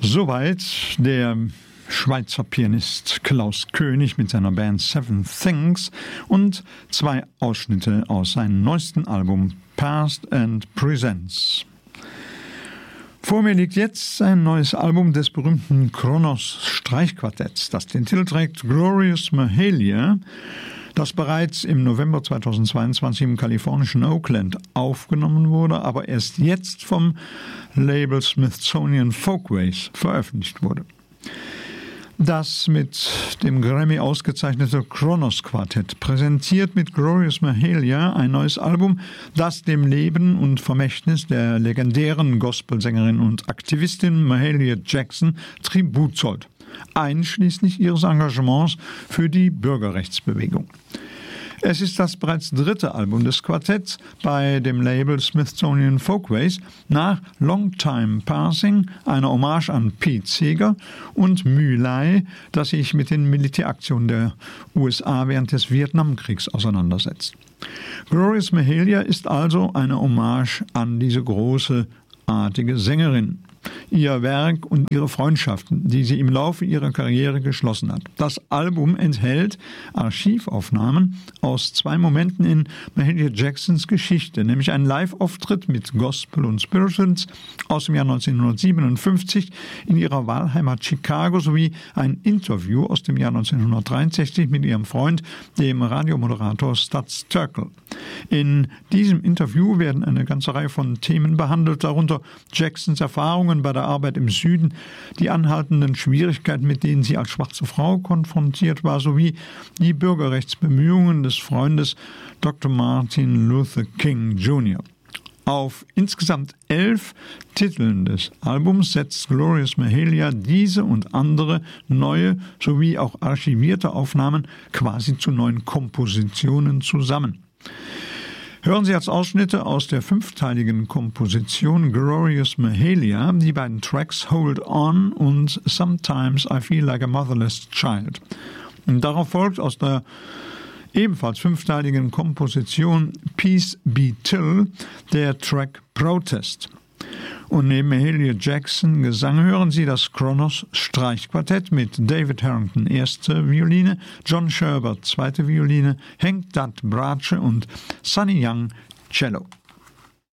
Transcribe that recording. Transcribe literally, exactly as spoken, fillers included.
Soweit der Schweizer Pianist Klaus König mit seiner Band Seven Things und zwei Ausschnitte aus seinem neuesten Album Past and Presents. Vor mir liegt jetzt ein neues Album des berühmten Kronos Streichquartetts, das den Titel trägt Glorious Mahalia, das bereits im November zweitausendzweiundzwanzig im kalifornischen Oakland aufgenommen wurde, aber erst jetzt vom Label Smithsonian Folkways veröffentlicht wurde. Das mit dem Grammy ausgezeichnete Kronos Quartett präsentiert mit Glorious Mahalia ein neues Album, das dem Leben und Vermächtnis der legendären Gospelsängerin und Aktivistin Mahalia Jackson Tribut zollt, einschließlich ihres Engagements für die Bürgerrechtsbewegung. Es ist das bereits dritte Album des Quartetts bei dem Label Smithsonian Folkways nach Long Time Passing, einer Hommage an Pete Seeger, und My Lai, das sich mit den Militäraktionen der U S A während des Vietnamkriegs auseinandersetzt. Glorious Mahalia ist also eine Hommage an diese großartige Sängerin, ihr Werk und ihre Freundschaften, die sie im Laufe ihrer Karriere geschlossen hat. Das Album enthält Archivaufnahmen aus zwei Momenten in Mahalia Jacksons Geschichte, nämlich einen Live-Auftritt mit Gospel und Spirituals aus dem Jahr neunzehnhundertsiebenundfünfzig in ihrer Wahlheimat Chicago sowie ein Interview aus dem Jahr neunzehnhundertdreiundsechzig mit ihrem Freund, dem Radiomoderator Studs Terkel. In diesem Interview werden eine ganze Reihe von Themen behandelt, darunter Jacksons Erfahrungen bei der Arbeit im Süden, die anhaltenden Schwierigkeiten, mit denen sie als schwarze Frau konfrontiert war, sowie die Bürgerrechtsbemühungen des Freundes Doktor Martin Luther King Junior Auf insgesamt elf Titeln des Albums setzt Glorious Mahalia diese und andere neue sowie auch archivierte Aufnahmen quasi zu neuen Kompositionen zusammen. Hören Sie als Ausschnitte aus der fünfteiligen Komposition Glorious Mahalia die beiden Tracks Hold On und Sometimes I Feel Like a Motherless Child. Und darauf folgt aus der ebenfalls fünfteiligen Komposition Peace Be Till der Track Protest. Und neben Mahalia Jackson Gesang hören Sie das Kronos Streichquartett mit David Harrington erste Violine, John Sherbert zweite Violine, Henk Dad Bratsche und Sonny Young Cello.